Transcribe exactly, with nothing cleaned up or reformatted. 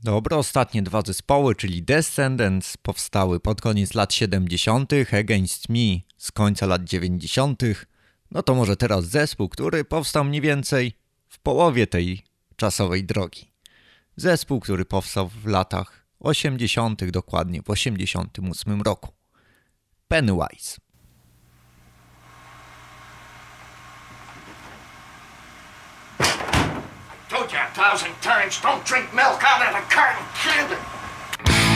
Dobro, ostatnie dwa zespoły, czyli Descendants, powstały pod koniec lat siedemdziesiątych, Against Me z końca lat dziewięćdziesiątych. No to może teraz zespół, który powstał mniej więcej w połowie tej czasowej drogi. Zespół, który powstał w latach osiemdziesiątych, dokładnie w osiemdziesiątym ósmym roku. Pennywise. Told you a thousand times, don't drink milk out of the carton, kid.